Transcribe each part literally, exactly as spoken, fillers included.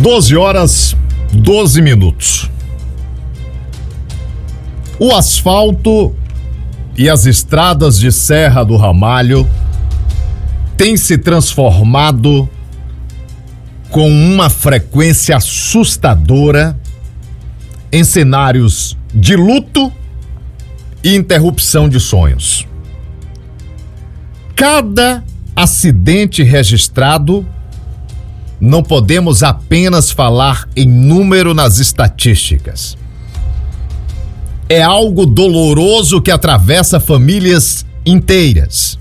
doze horas, doze minutos. O asfalto e as estradas de Serra do Ramalho têm se transformado com uma frequência assustadora em cenários de luto e interrupção de sonhos. Cada acidente registrado, não podemos apenas falar em número nas estatísticas. É algo doloroso que atravessa famílias inteiras.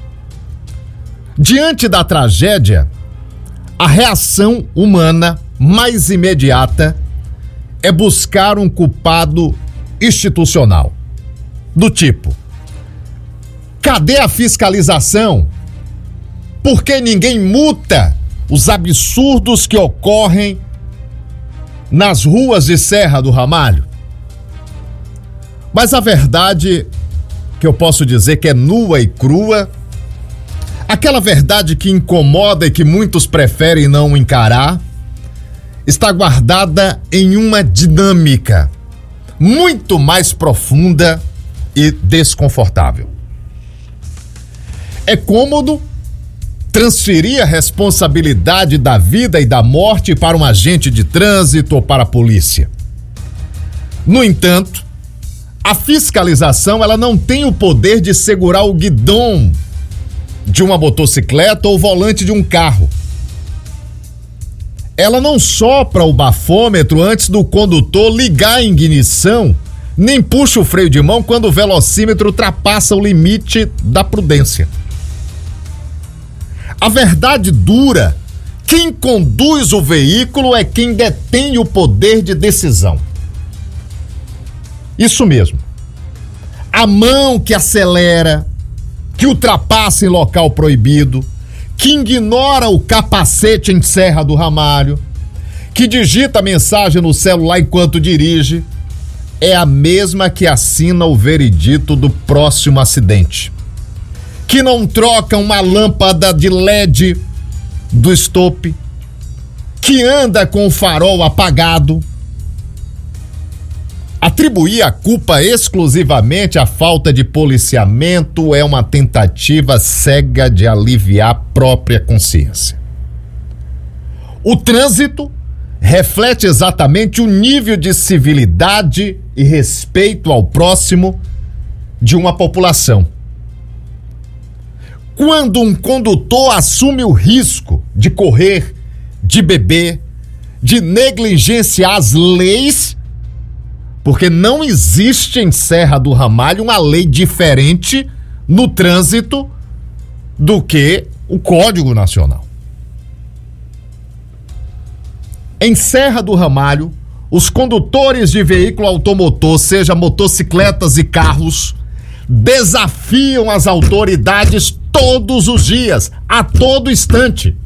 Diante da tragédia, a reação humana mais imediata é buscar um culpado institucional. Do tipo: cadê a fiscalização? Por que ninguém multa os absurdos que ocorrem nas ruas de Serra do Ramalho? Mas a verdade, que eu posso dizer que é nua e crua, aquela verdade que incomoda e que muitos preferem não encarar, está guardada em uma dinâmica muito mais profunda e desconfortável. É cômodo transferir a responsabilidade da vida e da morte para um agente de trânsito ou para a polícia. No entanto, a fiscalização, ela não tem o poder de segurar o guidão de uma motocicleta ou o volante de um carro. Ela não sopra o bafômetro antes do condutor ligar a ignição, nem puxa o freio de mão quando o velocímetro ultrapassa o limite da prudência. A verdade dura: quem conduz o veículo é quem detém o poder de decisão. Isso mesmo. A mão que acelera, que ultrapassa em local proibido, que ignora o capacete em Serra do Ramalho, que digita mensagem no celular enquanto dirige, é a mesma que assina o veredito do próximo acidente. Que não troca uma lâmpada de L E D do estope, que anda com o farol apagado. Atribuir a culpa exclusivamente à falta de policiamento é uma tentativa cega de aliviar a própria consciência. O trânsito reflete exatamente o nível de civilidade e respeito ao próximo de uma população. Quando um condutor assume o risco de correr, de beber, de negligenciar as leis, porque não existe em Serra do Ramalho uma lei diferente no trânsito do que o Código Nacional. Em Serra do Ramalho, os condutores de veículo automotor, seja motocicletas e carros, desafiam as autoridades todos os dias, a todo instante.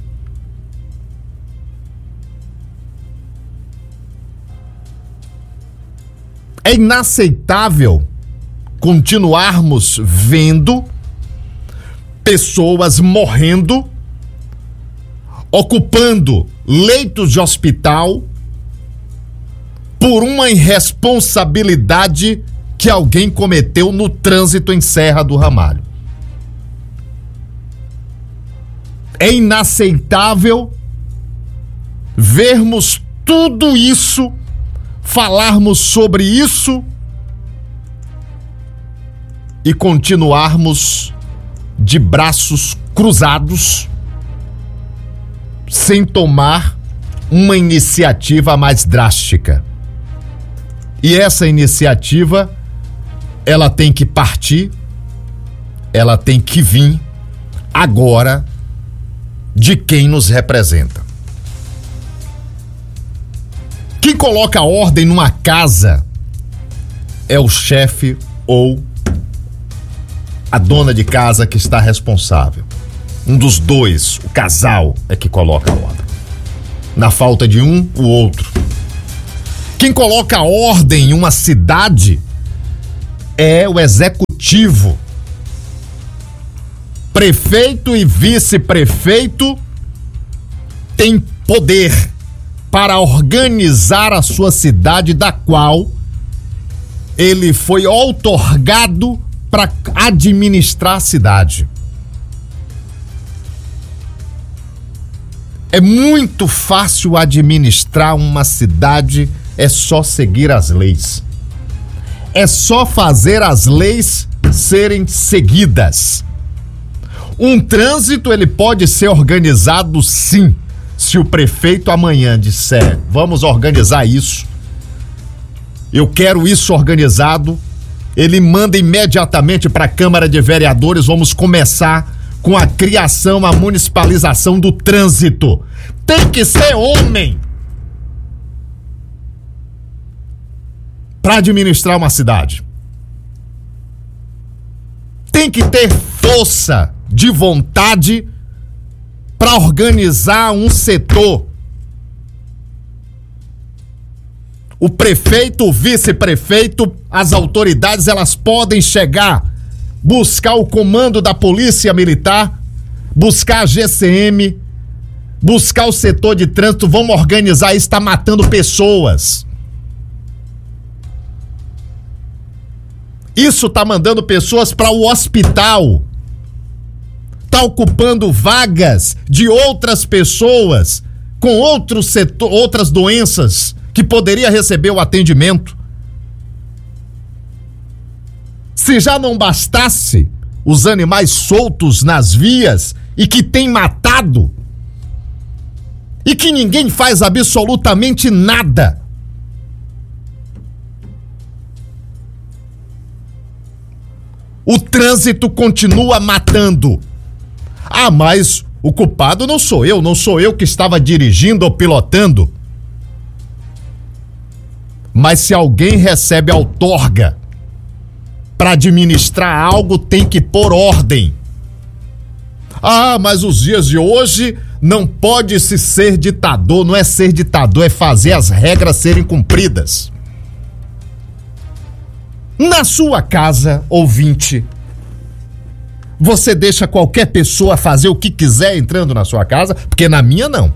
É inaceitável continuarmos vendo pessoas morrendo, ocupando leitos de hospital por uma irresponsabilidade que alguém cometeu no trânsito em Serra do Ramalho. É inaceitável vermos tudo isso, falarmos sobre isso e continuarmos de braços cruzados sem tomar uma iniciativa mais drástica. E essa iniciativa, ela tem que partir, ela tem que vir agora de quem nos representa. Quem coloca ordem numa casa é o chefe ou a dona de casa que está responsável. Um dos dois, o casal, é que coloca a ordem. Na falta de um, o outro. Quem coloca ordem em uma cidade é o executivo. Prefeito e vice-prefeito têm poder para organizar a sua cidade, da qual ele foi outorgado para administrar a cidade. É muito fácil administrar uma cidade, é só seguir as leis. É só fazer as leis serem seguidas. Um trânsito, ele pode ser organizado, sim, se o prefeito amanhã disser, vamos organizar isso, eu quero isso organizado, ele manda imediatamente para a Câmara de Vereadores, vamos começar com a criação, a municipalização do trânsito. Tem que ser homem para administrar uma cidade. Tem que ter força de vontade para organizar um setor. O prefeito, o vice-prefeito, as autoridades, elas podem chegar, buscar o comando da polícia militar, buscar a G C M, buscar o setor de trânsito, vamos organizar isso, está matando pessoas. Isso está mandando pessoas para o hospital. Está ocupando vagas de outras pessoas com outros setor, outras doenças que poderia receber o atendimento. Se já não bastasse os animais soltos nas vias e que tem matado e que ninguém faz absolutamente nada. O trânsito continua matando. Ah, mas o culpado não sou eu, não sou eu que estava dirigindo ou pilotando. Mas se alguém recebe outorga para administrar algo, tem que pôr ordem. Ah, mas os dias de hoje não pode se ser ditador, não é ser ditador, é fazer as regras serem cumpridas. Na sua casa, ouvinte, você deixa qualquer pessoa fazer o que quiser entrando na sua casa? Porque na minha não.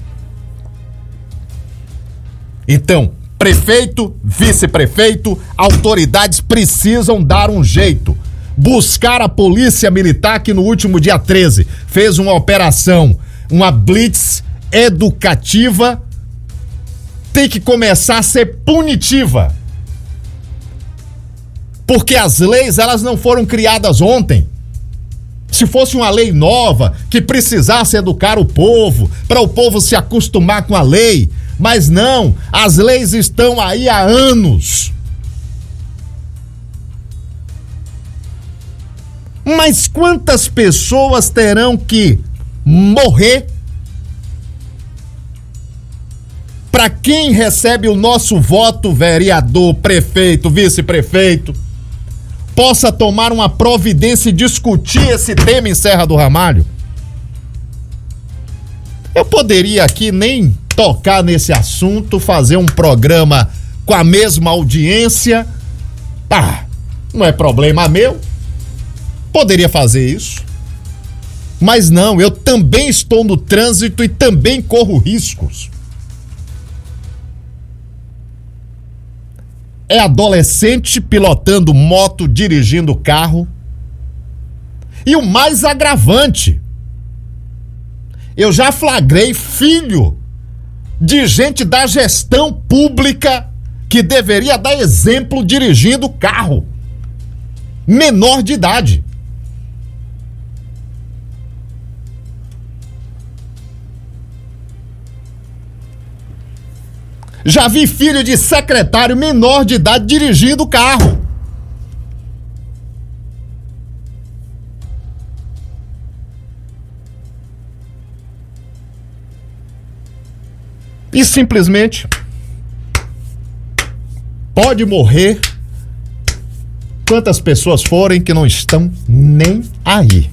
Então, prefeito, vice-prefeito, autoridades precisam dar um jeito. Buscar a polícia militar que no último dia treze fez uma operação, uma blitz educativa, tem que começar a ser punitiva. Porque as leis, elas não foram criadas ontem. Se fosse uma lei nova, que precisasse educar o povo, para o povo se acostumar com a lei, mas não, as leis estão aí há anos. Mas quantas pessoas terão que morrer para quem recebe o nosso voto, vereador, prefeito, vice-prefeito, possa tomar uma providência e discutir esse tema em Serra do Ramalho? Eu poderia aqui nem tocar nesse assunto, fazer um programa com a mesma audiência. Ah, não é problema meu. Poderia fazer isso. Mas não, eu também estou no trânsito e também corro riscos. É adolescente pilotando moto, dirigindo carro. E o mais agravante, eu já flagrei filho de gente da gestão pública que deveria dar exemplo dirigindo carro. Menor de idade. Já vi filho de secretário menor de idade dirigindo carro. E simplesmente pode morrer quantas pessoas forem que não estão nem aí.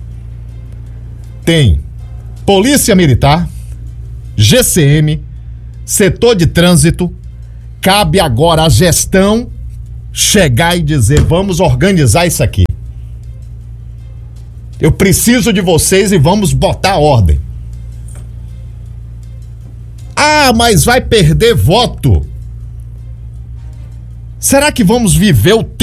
Tem Polícia Militar, G C M, setor de trânsito, cabe agora à gestão chegar e dizer, vamos organizar isso aqui. Eu preciso de vocês e vamos botar ordem. Ah, mas vai perder voto. Será que vamos viver o